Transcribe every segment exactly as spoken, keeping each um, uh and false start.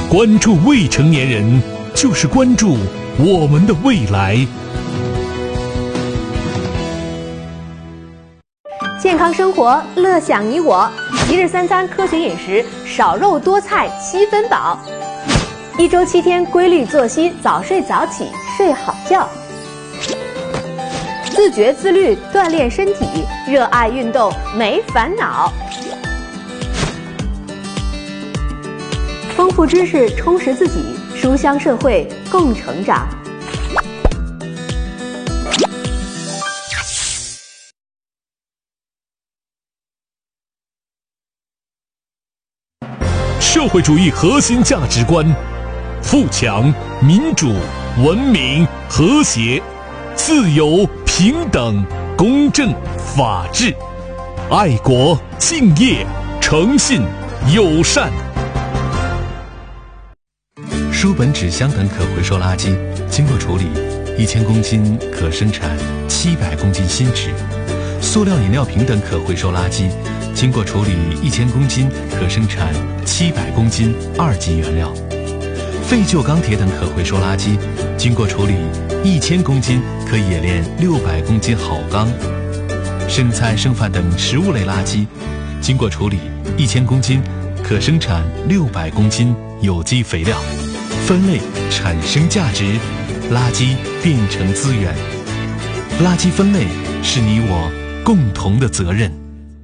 关注未成年人，就是关注我们的未来。 健康生活，乐享你我。一日三餐科学饮食，少肉多菜七分饱。一周七天规律作息，早睡早起，睡好觉。自觉自律，锻炼身体，热爱运动，没烦恼。丰富知识，充实自己，书香社会，共成长。 社会主义核心价值观：富强、民主、文明、和谐、自由、平等、公正、法治、爱国、敬业、诚信、友善。 书本、纸箱等可回收垃圾经过处理，一千公斤可生产七百公斤新纸；塑料饮料瓶等可回收垃圾经过处理，一千公斤可生产七百公斤二级原料；废旧钢铁等可回收垃圾经过处理，一千公斤可冶炼六百公斤好钢；剩菜剩饭等食物类垃圾经过处理，一千公斤可生产六百公斤有机肥料。分类产生价值，垃圾变成资源。垃圾分类是你我共同的责任。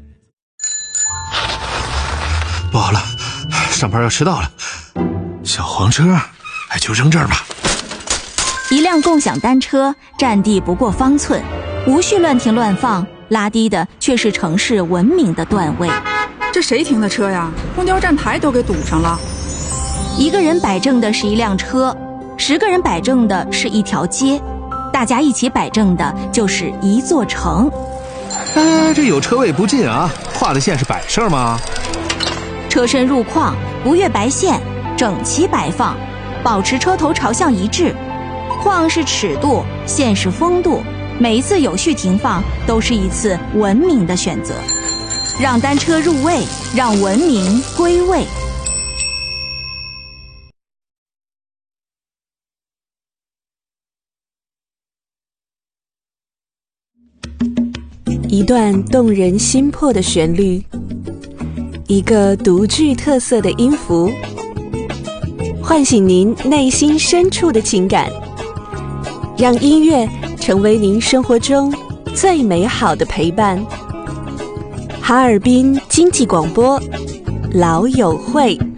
不好了，上班要迟到了。小黄车，哎，就扔这儿吧。 一辆共享单车占地不过方寸，无序乱停乱放，拉低的却是城市文明的段位。 这谁停的车呀？公交站牌都给堵上了。 一个人摆正的是一辆车，十个人摆正的是一条街，大家一起摆正的就是一座城。 哎，这有车位不进啊，画的线是摆设吗？ 车身入框，不越白线，整齐摆放，保持车头朝向一致。框是尺度，线是风度，每一次有序停放都是一次文明的选择。让单车入位，让文明归位。 一段动人心魄的旋律，一个独具特色的音符，唤醒您内心深处的情感，让音乐成为您生活中最美好的陪伴。哈尔滨经济广播，老友会。